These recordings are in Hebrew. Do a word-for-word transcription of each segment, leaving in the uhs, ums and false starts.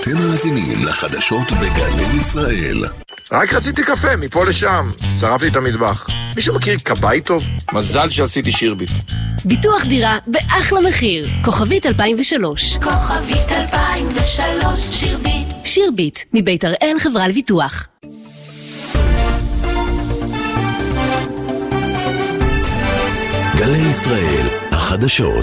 אתם מאזינים לחדשות בגלי ישראל. רק רציתי קפה, מפה לשם. שרפתי את המטבח. מישהו מכיר קבאי טוב? מזל שעשיתי שירביט. ביטוח דירה באחלה מחיר. כוכבית אלפיים ושלוש. כוכבית אלפיים ושלוש, שירביט. שירביט, מבית הראל חברה לביטוח. גלי ישראל, החדשות.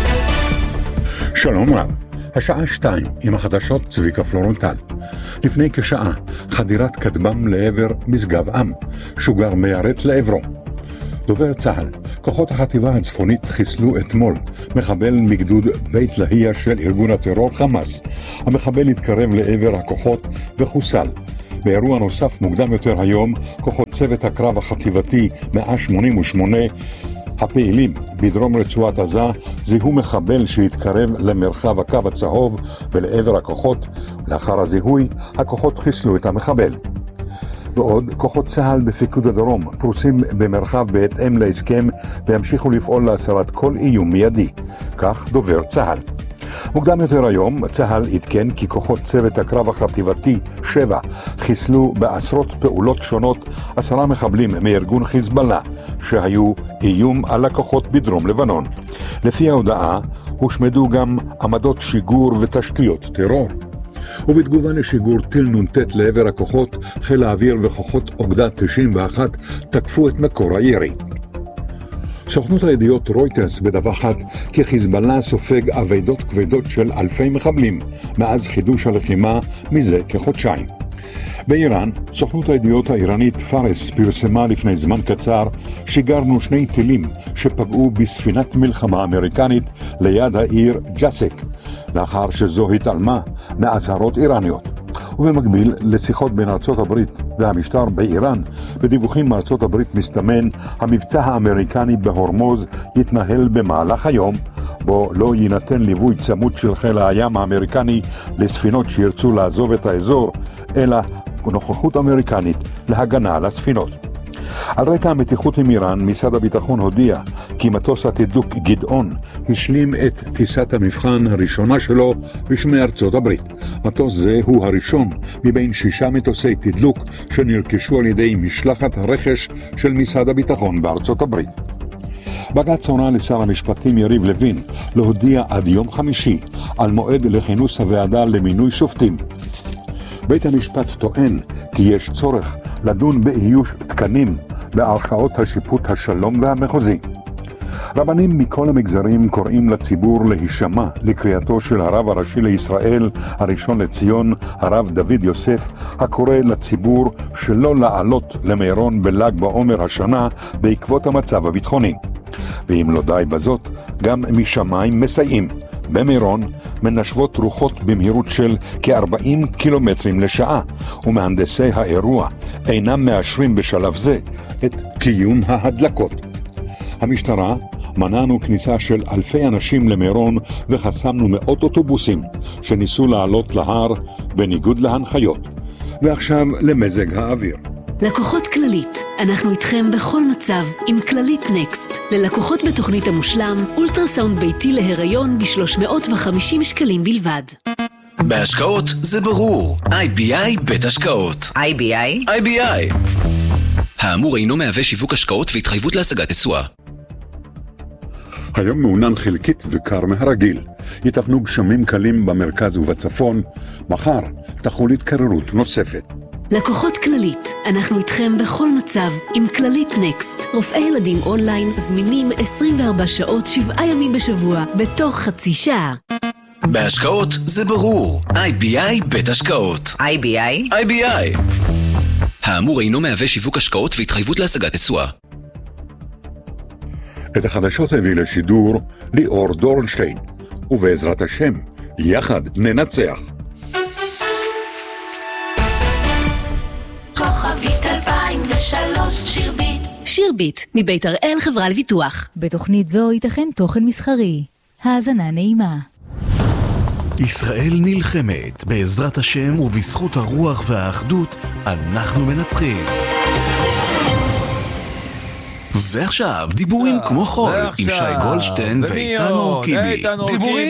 שלום רב, השעה שתיים עם החדשות צביקה פלורנטל. לפני כשעה, חדירת כטב"ם לעבר משגב עם, שוגר מיירט לעברו. דובר צה"ל, כוחות החטיבה הצפונית חיסלו אתמול מחבל מגדוד בית להייה של ארגון הטרור חמאס. המחבל התקרב לעבר הכוחות וחוסל. באירוע נוסף מוקדם יותר היום, כוחות צוות הקרב החטיבתי מאה שמונים ושמונה הפעילים בדרום רצועת עזה זיהו מחבל שהתקרב למרחב הקו הצהוב ולעבר הכוחות. לאחר הזיהוי, הכוחות חיסלו את המחבל. ועוד, כוחות צה"ל בפיקוד הדרום פרוסים במרחב בהתאם להסכם והמשיכו לפעול להסרת כל איום מיידי. כך דובר צה"ל. מוקדם יותר היום, צה"ל עדכן כי כוחות צוות הקרב החטיבתי שבע חיסלו בעשרות פעולות שונות עשרה מחבלים מארגון חיזבאללה שהיו איום על הכוחות בדרום לבנון. לפי ההודעה, הושמדו גם עמדות שיגור ותשתיות טרור. ובתגובה לשיגור טיל נ"ט לעבר הכוחות, חיל האוויר וכוחות אוגדה תשעים ואחת תקפו את מקור הירי. סוכנות הידיעות רויטרס מדווחת כי חיזבאללה סופג אבדות כבדות של אלפי מחבלים מאז חידוש הלחימה מזה כחודשיים. באיראן, סוכנות הידיעות האיראנית פארס פרסמה לפני זמן קצר שיגרנו שני טילים שפגעו בספינת מלחמה אמריקנית ליד העיר ג'סק, לאחר שזו התעלמה מאזהרות איראניות. ובמקביל לשיחות בין ארצות הברית והמשטר באיראן, בדיווחים מארצות הברית מסתמן המבצע האמריקני בהורמוז יתנהל במהלך היום, בו לא יינתן ליווי צמוד של חיל הים האמריקני לספינות שירצו לעזוב את האזור, אלא נוכחות אמריקנית להגנה על הספינות. על רקע המתיחות עם איראן, משרד הביטחון הודיע כי מטוס התדלוק גדעון השלים את טיסת המבחן הראשונה שלו בשמי ארצות הברית. מטוס זה הוא הראשון מבין שישה מטוסי תדלוק שנרכשו על ידי משלחת הרכש של משרד הביטחון בארצות הברית. בג"ץ הורה לשר המשפטים יריב לוין להודיע עד יום חמישי על מועד לכינוס הוועדה למינוי שופטים. בית המשפט טוען כי יש צורך לדון באיוש תקנים בערכאות השיפוט השלום והמחוזי. רבנים מכל המגזרים קוראים לציבור להישמע לקריאתו של הרב הראשי לישראל הראשון לציון, הרב דוד יוסף, הקורא לציבור שלא לעלות למירון בל"ג בעומר השנה בעקבות המצב הביטחוני. ואם לא די בזאת, גם משמיים מסייעים. במירון מנשבות רוחות במהירות של כ-ארבעים קילומטרים לשעה, ומהנדסי האירוע אינם מאשרים בשלב זה את קיום ההדלקות. המשטרה מנענו כניסה של אלפי אנשים למירון וחסמנו מאות אוטובוסים שניסו לעלות להר בניגוד להנחיות. ועכשיו למזג האוויר. לקוחות כללית, אנחנו איתכם בכל מצב עם כללית נקסט. ללקוחות בתוכנית המושלם, אולטרסאונד ביתי להיריון ב-שלוש מאות וחמישים שקלים בלבד. בהשקעות זה ברור. איי בי איי בית השקעות. איי בי איי? איי בי איי. האמור אינו מהווה שיווק השקעות והתחייבות להשגת תשואה. היום מעונן חלקית וקר מהרגיל. ייתכנו גשמים קלים במרכז ובצפון. מחר תחול התקררות נוספת. לקוחות כללית, אנחנו איתכם בכל מצב עם כללית נקסט. רופאי ילדים אונליין זמינים עשרים וארבע שעות שבעה ימים בשבוע בתוך חצי שעה. בהשקעות זה ברור. איי בי איי בית השקעות. איי בי איי? איי בי איי. האמור אינו מהווה שיווק השקעות והתחייבות להשגת תשואה. את החדשות הביא לשידור ליאור דורנשטיין, ובעזרת השם יחד ננצח. כוכבית אלפיים ושלוש, שירביט. שירביט, מבית הראל חברה לביטוח. בתוכנית זו ייתכן תוכן מסחרי. האזנה נעימה. ישראל נלחמת, בעזרת השם ובזכות הרוח והאחדות אנחנו מנצחים. ועכשיו דיבורים כמו חול עם שי גולדשטיין ואיתן אורקיבי. דיבורים